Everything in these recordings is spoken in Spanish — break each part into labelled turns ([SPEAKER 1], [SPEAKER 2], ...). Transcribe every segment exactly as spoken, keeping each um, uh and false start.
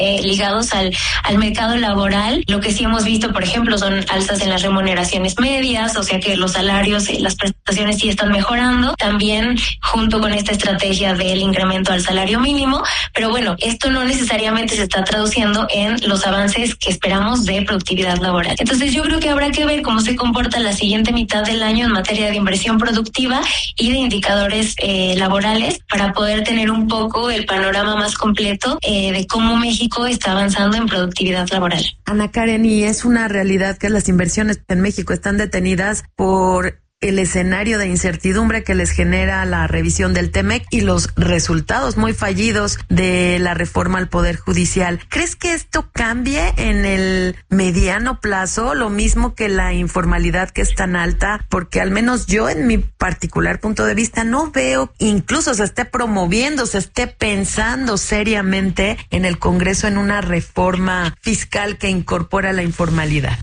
[SPEAKER 1] eh, ligados al, al mercado laboral. Lo que sí hemos visto, por ejemplo, son alzas en las remuneraciones medias, o sea que los salarios y las prestaciones sí están mejorando, también junto con esta estrategia del incremento al salario mínimo, pero bueno, esto no necesariamente se está traduciendo en los avances que esperamos de productividad laboral. Entonces yo creo que habrá que ver cómo se comporta la siguiente mitad del año en materia de inversión productiva y de indicadores eh, laborales para poder tener un poco el panorama más completo eh, de cómo México está avanzando en productividad laboral.
[SPEAKER 2] Ana Karen, y es una realidad que las inversiones en México están detenidas por el escenario de incertidumbre que les genera la revisión del T-M E C y los resultados muy fallidos de la reforma al Poder Judicial. ¿Crees que esto cambie en el mediano plazo? Lo mismo que la informalidad que es tan alta, porque al menos yo en mi particular punto de vista no veo incluso se esté promoviendo, se esté pensando seriamente en el Congreso en una reforma fiscal que incorpora la informalidad.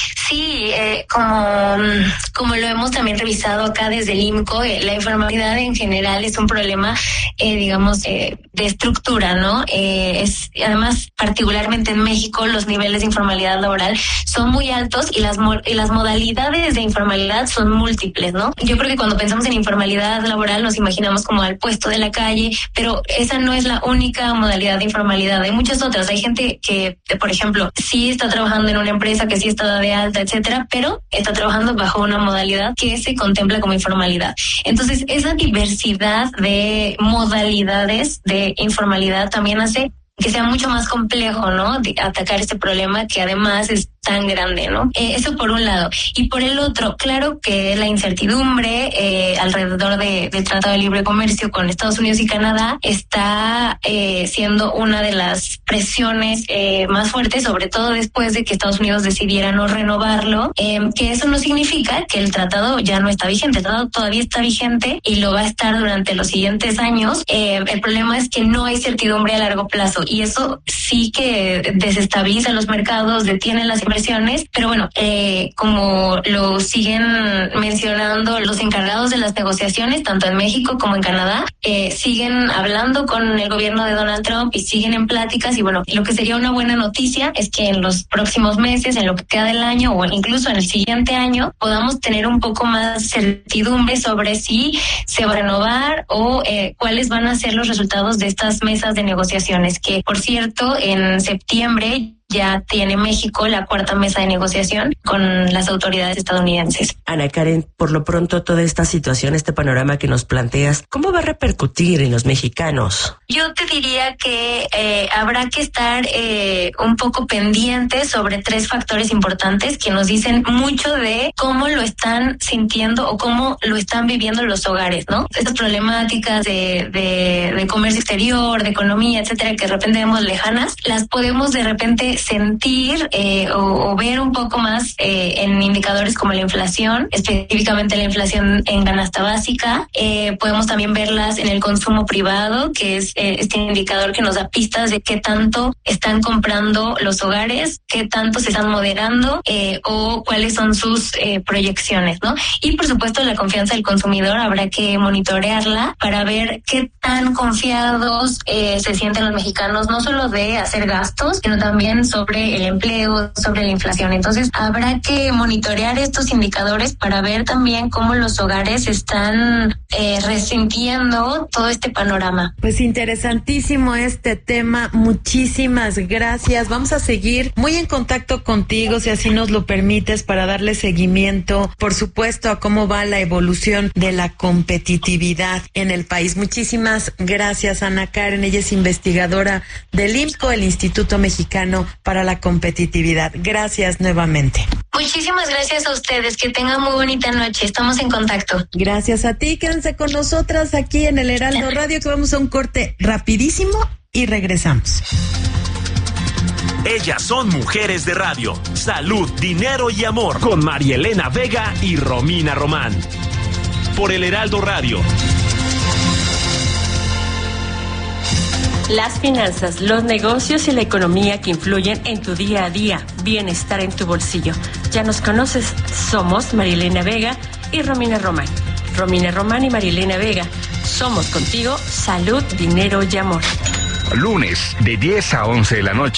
[SPEAKER 1] Sí, eh, como, como lo hemos también revisado acá desde el I M C O, eh, la informalidad en general es un problema, eh, digamos, eh, de estructura, ¿no? Eh, es además, particularmente en México, los niveles de informalidad laboral son muy altos y las y las modalidades de informalidad son múltiples, ¿no? Yo creo que cuando pensamos en informalidad laboral nos imaginamos como al puesto de la calle, pero esa no es la única modalidad de informalidad. Hay muchas otras. Hay gente que, por ejemplo, sí está trabajando en una empresa, que sí está de alta, etcétera, pero está trabajando bajo una modalidad que se contempla como informalidad. Entonces, esa diversidad de modalidades de informalidad también hace que sea mucho más complejo, ¿no? De atacar este problema que además es tan grande, ¿no? Eh, eso por un lado. Y por el otro, claro que la incertidumbre eh, alrededor de, del Tratado de Libre Comercio con Estados Unidos y Canadá está eh, siendo una de las presiones eh, más fuertes, sobre todo después de que Estados Unidos decidiera no renovarlo, eh, que eso no significa que el tratado ya no está vigente. El tratado todavía está vigente y lo va a estar durante los siguientes años. Eh, el problema es que no hay certidumbre a largo plazo y eso sí que desestabiliza los mercados, detiene las inversiones, pero bueno, eh, como lo siguen mencionando los encargados de las negociaciones, tanto en México como en Canadá, eh, siguen hablando con el gobierno de Donald Trump y siguen en pláticas y bueno, lo que sería una buena noticia es que en los próximos meses, en lo que queda del año o incluso en el siguiente año, podamos tener un poco más certidumbre sobre si se va a renovar o eh, cuáles van a ser los resultados de estas mesas de negociaciones, que por cierto, en septiembre ya tiene México la cuarta mesa de negociación con las autoridades estadounidenses.
[SPEAKER 3] Ana Karen, por lo pronto toda esta situación, este panorama que nos planteas, ¿cómo va a repercutir en los mexicanos?
[SPEAKER 1] Yo te diría que eh, habrá que estar eh, un poco pendientes sobre tres factores importantes que nos dicen mucho de cómo lo están sintiendo o cómo lo están viviendo los hogares, ¿no? Estas problemáticas de, de, de comercio exterior, de economía, etcétera, que de repente vemos lejanas, las podemos de repente sentir eh, o, o ver un poco más eh, en indicadores como la inflación, específicamente la inflación en canasta básica. Eh, podemos también verlas en el consumo privado, que es eh, este indicador que nos da pistas de qué tanto están comprando los hogares, qué tanto se están moderando eh, o cuáles son sus eh, proyecciones, ¿no? Y por supuesto la confianza del consumidor habrá que monitorearla para ver qué tan confiados eh, se sienten los mexicanos, no solo de hacer gastos, sino también sobre el empleo, sobre la inflación. Entonces, habrá que monitorear estos indicadores para ver también cómo los hogares están eh, resintiendo todo este panorama.
[SPEAKER 2] Pues interesantísimo este tema. Muchísimas gracias. Vamos a seguir muy en contacto contigo, si así nos lo permites, para darle seguimiento, por supuesto, a cómo va la evolución de la competitividad en el país. Muchísimas gracias, Ana Karen. Ella es investigadora del I M C O, el Instituto Mexicano para la Competitividad. Gracias nuevamente.
[SPEAKER 1] Muchísimas gracias a ustedes. Que tengan muy bonita noche. Estamos en contacto.
[SPEAKER 2] Gracias a ti. Quédense con nosotras aquí en el Heraldo Radio, que vamos a un corte rapidísimo y regresamos.
[SPEAKER 4] Ellas son mujeres de radio. Salud, dinero y amor. Con María Elena Vega y Romina Román. Por el Heraldo Radio.
[SPEAKER 5] Las finanzas, los negocios y la economía que influyen en tu día a día. Bienestar en tu bolsillo. Ya nos conoces. Somos María Elena Vega y Romina Román. Romina Román y María Elena Vega. Somos contigo. Salud, dinero y amor.
[SPEAKER 6] Lunes de diez a once de la noche.